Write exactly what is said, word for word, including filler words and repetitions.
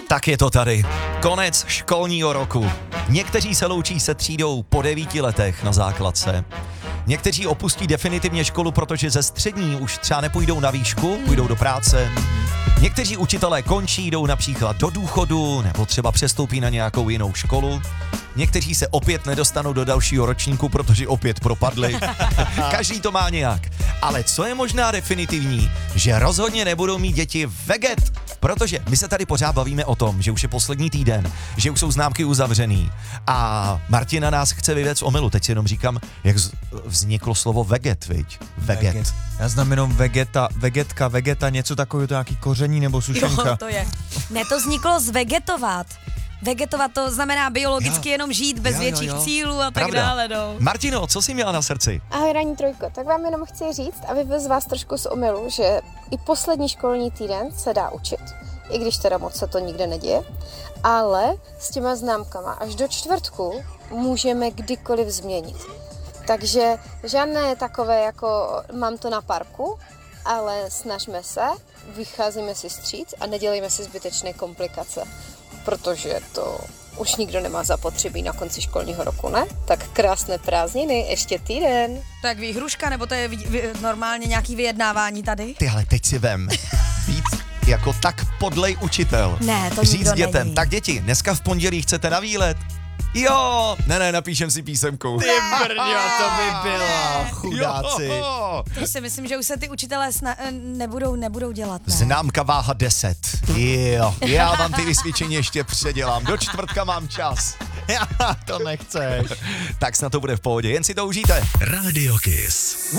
Tak je to tady. Konec školního roku. Někteří se loučí se třídou po devíti letech na základce. Někteří opustí definitivně školu, protože ze střední už třeba nepůjdou na výšku, půjdou do práce. Někteří učitelé končí, jdou například do důchodu, nebo třeba přestoupí na nějakou jinou školu. Někteří se opět nedostanou do dalšího ročníku, protože opět propadli. Každý to má nějak. Ale co je možná definitivní, že rozhodně nebudou mít děti veget, protože my se tady pořád bavíme o tom, že už je poslední týden, že už jsou známky uzavřený a Martina nás chce vyvést z omylu. Teď si jenom říkám, jak vzniklo slovo veget, viď? Veget. veget. Já znám jenom vegeta, vegetka, vegeta, něco takového, to nějaký koření nebo sušenka. Jo, to je. Ne, to vzniklo zvegetovat. Vegetovat to znamená biologicky jo. jenom žít bez jo, větších jo, jo. cílů a tak Pravda. dále. No. Martino, co jsi měla na srdci? Ahoj ranní trojko, tak vám jenom chci říct a vyvez vás trošku z omylu, že i poslední školní týden se dá učit, i když teda moc se to nikde neděje, ale s těma známkama až do čtvrtku můžeme kdykoliv změnit. Takže žádné takové jako mám to na parku, ale snažme se, vycházíme si vstříc a nedělejme si zbytečné komplikace, protože to už nikdo nemá zapotřebí na konci školního roku, ne? Tak krásné prázdniny, ještě týden. Tak výhruška, nebo to je vý, vý, normálně nějaký vyjednávání tady? Ty, ale teď si vem. Víc jako tak podlej učitel. Ne, to Říct nikdo dětem, není. tak děti, dneska v pondělí chcete na výlet? Jo, ne, ne, napíšem si písemku. Ty brďo, to by bylo, chudáci. Jo. To si myslím, že už se ty učitelé sna- nebudou, nebudou dělat, ne? Známka váha deset. Jo, já vám ty vysvědčení ještě předělám. Do čtvrtka mám čas. To nechceš. Tak snad to bude v pohodě, jen si to užijte. Radio Kiss.